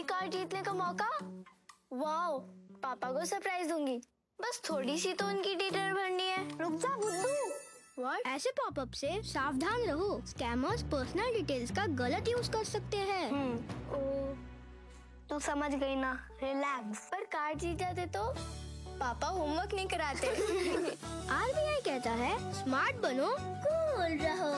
Car जीतने का मौका। वाओ, पापा को सरप्राइज दूंगी। बस थोड़ी सी तो उनकी डिटेल भरनी है। रुक जा बुद्धू। व्हाट? ऐसे पॉपअप से सावधान रहो, स्कैमर्स पर्सनल डिटेल्स का गलत यूज कर सकते हैं। ओ, तू समझ गई ना, रिलैक्स। पर कार जीत जाते तो पापा होमवर्क नहीं कराते। आरबीआई कहता है स्मार्ट बनो, कूल रहो।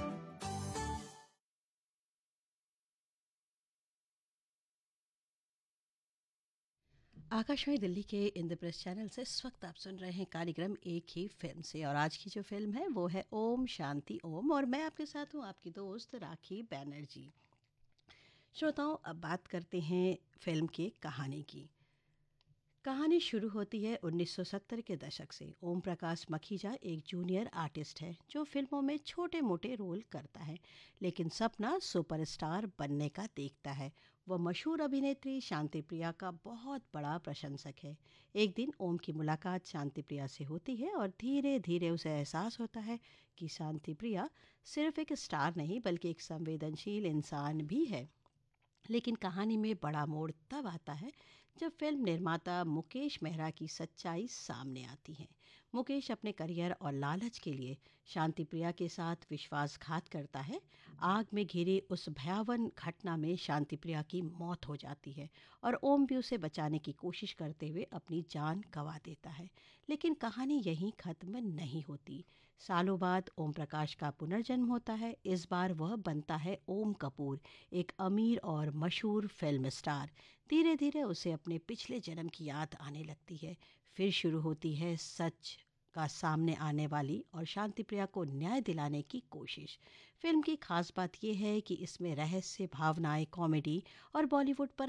आकाशवाणी दिल्ली के इंद्रप्रस्थ चैनल से इस वक्त आप सुन रहे हैं कार्यक्रम एक ही फिल्म से, और आज की जो फिल्म है वो है ओम शांति ओम, और मैं आपके साथ हूँ आपकी दोस्त राखी बैनर्जी। श्रोताओं, अब बात करते हैं फिल्म के कहानी की। कहानी शुरू होती है 1970 के दशक से। ओम प्रकाश मखीजा एक जूनियर आर्टिस्ट है जो फिल्मों में छोटे मोटे रोल करता है, लेकिन सपना सुपरस्टार बनने का देखता है। वह मशहूर अभिनेत्री शांति प्रिया का बहुत बड़ा प्रशंसक है। एक दिन ओम की मुलाकात शांति प्रिया से होती है और धीरे धीरे उसे एहसास होता है कि शांति प्रिया सिर्फ एक स्टार नहीं बल्कि एक संवेदनशील इंसान भी है। लेकिन कहानी में बड़ा मोड़ तब आता है जब फिल्म निर्माता मुकेश मेहरा की सच्चाई सामने आती है। मुकेश अपने करियर और लालच के लिए शांति प्रिया के साथ विश्वासघात करता है। आग में घिरी उस भयावह घटना में शांति प्रिया की मौत हो जाती है और ओम भी उसे बचाने की कोशिश करते हुए अपनी जान गंवा देता है। लेकिन कहानी यहीं खत्म नहीं होती। सालों बाद ओम प्रकाश का पुनर्जन्म होता है। इस बार वह बनता है ओम कपूर, एक अमीर और मशहूर फिल्म स्टार। धीरे धीरे उसे अपने पिछले जन्म की याद आने लगती है। फिर शुरू होती है सच का सामने आने वाली और शांति प्रिया को न्याय दिलाने की कोशिश। फिल्म की खास बात यह है कि इसमें रहस्य, भावनाएं, कॉमेडी और बॉलीवुड पर